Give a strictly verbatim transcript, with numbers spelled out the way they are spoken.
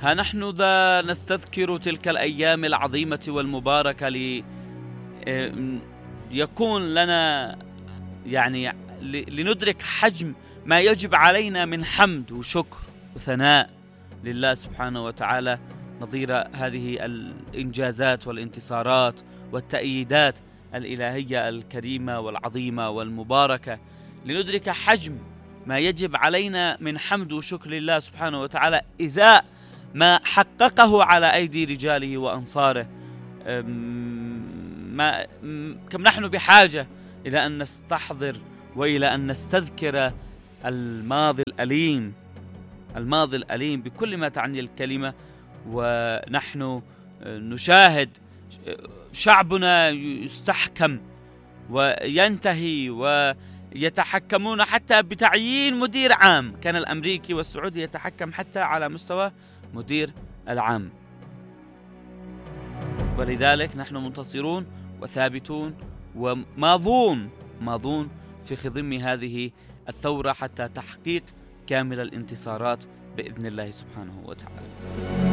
ها نحن ذا نستذكر تلك الأيام العظيمة والمباركة ليكون لنا يعني لندرك حجم ما يجب علينا من حمد وشكر وثناء لله سبحانه وتعالى نظير هذه الإنجازات والانتصارات والتأييدات الإلهية الكريمة والعظيمة والمباركة، لندرك حجم ما يجب علينا من حمد وشكر لله سبحانه وتعالى إزاء ما حققه على أيدي رجاله وأنصاره. ما كم نحن بحاجة إلى أن نستحضر وإلى أن نستذكر الماضي الأليم، الماضي الأليم بكل ما تعني الكلمة، ونحن نشاهد شعبنا يستحكم وينتهي ويتحكمون حتى بتعيين مدير عام. كان الأمريكي والسعودي يتحكم حتى على مستوى مدير العام، ولذلك نحن منتصرون وثابتون وماضون ماضون في خضم هذه الثورة حتى تحقيق كامل الانتصارات بإذن الله سبحانه وتعالى.